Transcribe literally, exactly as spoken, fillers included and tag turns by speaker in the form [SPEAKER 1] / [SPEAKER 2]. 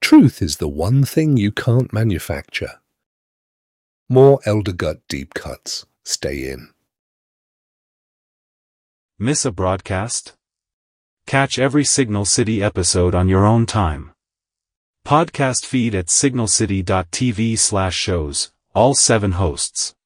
[SPEAKER 1] truth is the one thing you can't manufacture. More Elder Gut Deep Cuts. Stay in.
[SPEAKER 2] Miss a broadcast? Catch every Signal City episode on your own time. Podcast feed at signal city dot t v slash shows, all seven hosts.